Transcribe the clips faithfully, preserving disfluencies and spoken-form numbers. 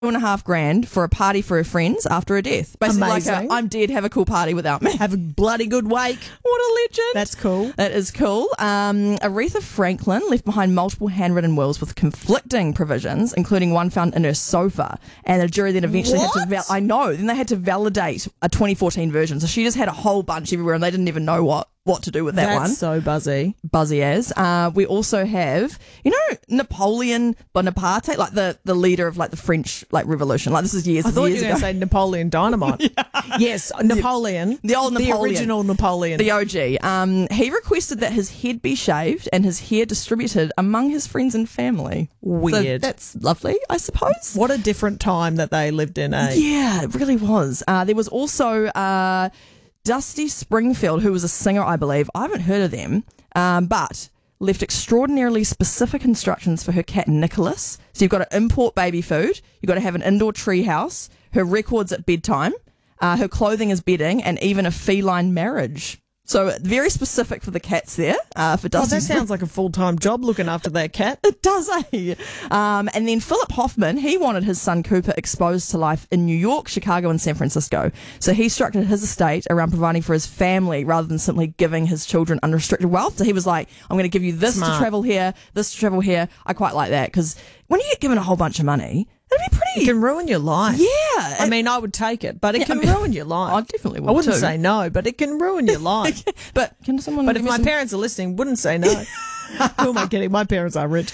two and a half grand for a party for her friends after her death. Basically Amazing. like a, I'm dead, have a cool party without me. Have a bloody good wake. What a legend. That's cool. That is cool. Um, Aretha Franklin left behind multiple handwritten wills with conflicting provisions, including one found in her sofa. And the jury then eventually had to... What? Val- I know. Then they had to validate a twenty fourteen version. So she just had a whole bunch everywhere and they didn't even know what, what to do with that That's one. so buzzy. Buzzy as. Uh, we also have, you know, Napoleon Bonaparte, like the, the leader of like the French like Revolution. Like this is years I and thought you years were going ago. to say Napoleon Dynamite. Yes, Napoleon. The old The Napoleon. original Napoleon. The O G. Um, he requested that his head be shaved and his hair distributed among his friends and family. Weird. So that's lovely, I suppose. What a different time that they lived in, eh? Yeah, it really was. Uh, there was also uh, Dusty Springfield, who was a singer, I believe. I haven't heard of them, um, but left extraordinarily specific instructions for her cat Nicholas. So you've got to import baby food, you've got to have an indoor tree house, her records at bedtime, uh, her clothing as bedding, and even a feline marriage. So very specific for the cats there, uh, for Oh, Dusty. that sounds like a full-time job looking after that cat. It does, eh? Um, and then Philip Hoffman, he wanted his son Cooper exposed to life in New York, Chicago, and San Francisco. So he structured his estate around providing for his family rather than simply giving his children unrestricted wealth. So he was like, I'm going to give you this Smart. to travel here, this to travel here. I quite like that because when you get given a whole bunch of money, it'd be pretty... It can ruin your life. Yeah. I mean, I would take it, but it Yeah, can I mean, ruin your life. I definitely would I wouldn't too. say no, but it can ruin your life. But can someone But give if me my some- parents are listening, wouldn't say no. Who am I kidding? My parents are rich.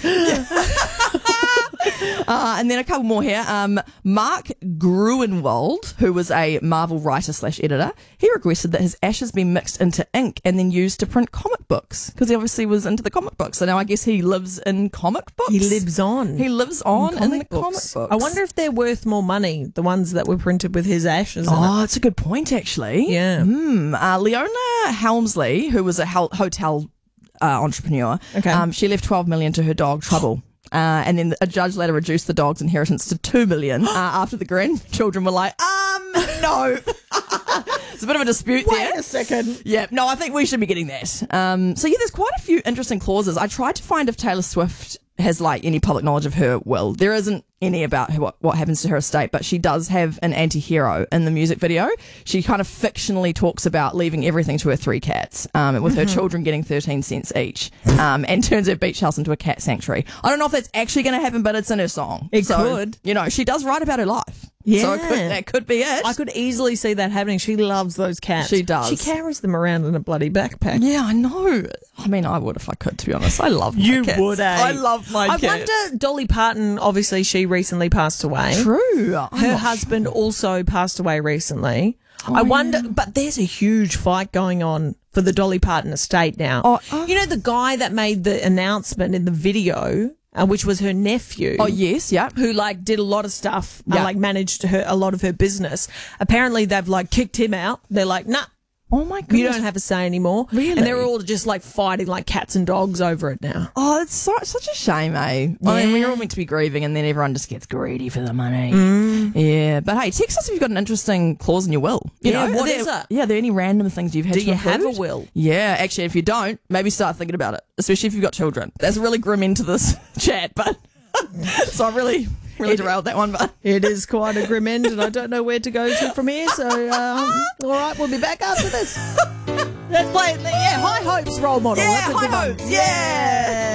Uh, and then a couple more here. Um, Mark Gruenwald, who was a Marvel writer slash editor, he requested that his ashes be mixed into ink and then used to print comic books because he obviously was into the comic books. So now I guess he lives in comic books. He lives on. He lives on in, comic the books. comic books. I wonder if they're worth more money, the ones that were printed with his ashes in it. Oh, it's a good point, actually. Yeah. Mm, uh, Leona Helmsley, who was a hel- hotel uh, entrepreneur, Okay. um, she left twelve million dollars to her dog Trouble. Uh, and then a judge later reduced the dog's inheritance to two million dollars uh, after the grandchildren were like, um, no. It's a bit of a dispute Wait there. a second. Yeah, no, I think we should be getting that. Um, so yeah, there's quite a few interesting clauses. I tried to find if Taylor Swift has like any public knowledge of her will. There isn't any about her, what, what happens to her estate, but she does have an anti-hero in the music video. She kind of fictionally talks about leaving everything to her three cats, um, with her children getting thirteen cents each, um, and turns her beach house into a cat sanctuary. I don't know if that's actually going to happen, but it's in her song. It So, could. You know, she does write about her life. Yeah. So it could, that could be it. I could easily see that happening. She loves those cats. She does. She carries them around in a bloody backpack. Yeah, I know. I mean, I would if I could, to be honest. I love my You cats. would, eh? I love my I cats. wonder, Dolly Parton, obviously she recently passed away. True. I'm Her not husband also passed away recently. I wonder, but there's a huge fight going on for the Dolly Parton estate now. Oh, uh, you know, the guy that made the announcement in the video, uh, which was her nephew. Oh, yes, yeah. Who like did a lot of stuff, uh, Yeah. like managed her a lot of her business. Apparently, they've like kicked him out. They're like, nah, Oh, my goodness. you don't have a say anymore. Really? And they're all just like fighting like cats and dogs over it now. Oh, it's so, such a shame, eh? I mean, Yeah. we're all meant to be grieving and then everyone just gets greedy for the money. Mm. Yeah. But hey, text us if you've got an interesting clause in your will. You Yeah, know, what are there, is it? Yeah, are there any random things you've had Do to you have a include? will? Yeah, actually, if you don't, maybe start thinking about it, especially if you've got children. That's a really grim end to this chat, but so I really, really derailed that one, but It is quite a grim end, and I don't know where to go to from here. So, um, all right, we'll be back after this. Let's play. Yeah, High Hopes role model. yeah, That's a high good one. hopes. Yeah.